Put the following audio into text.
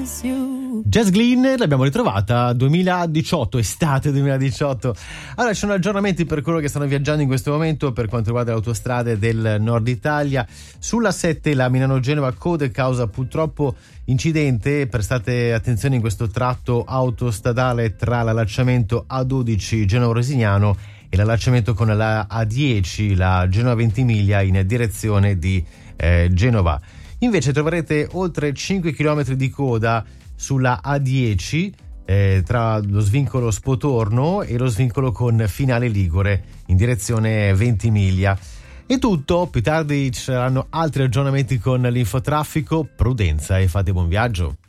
miss you. Jess Glynn l'abbiamo ritrovata 2018, estate 2018. Allora, ci sono aggiornamenti per coloro che stanno viaggiando in questo momento per quanto riguarda le autostrade del nord Italia. Sulla 7 la Milano-Genova code causa purtroppo incidente. Prestate attenzione in questo tratto autostradale tra l'allacciamento A12 Genova-Rosignano e l'allacciamento con la A10, la Genova Ventimiglia in direzione di Genova. Invece troverete oltre 5 km di coda sulla A10 tra lo svincolo Spotorno e lo svincolo con Finale Ligure in direzione Ventimiglia. E tutto, più tardi ci saranno altri aggiornamenti con l'infotraffico. Prudenza e fate buon viaggio.